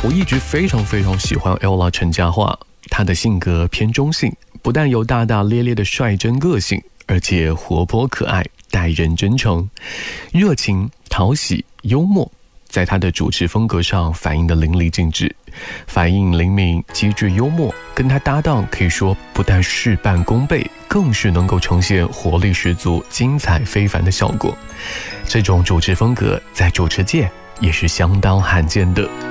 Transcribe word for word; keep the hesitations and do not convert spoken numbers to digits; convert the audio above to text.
我一直非常非常喜欢 Ella 陈嘉桦，她的性格偏中性，不但有大大咧咧的率真个性，而且活泼可爱，待人真诚，热情、讨喜、幽默，在她的主持风格上反映得淋漓尽致。反应灵敏、机智幽默，跟她搭档可以说不但事半功倍，更是能够呈现活力十足、精彩非凡的效果。这种主持风格在主持界也是相当罕见的。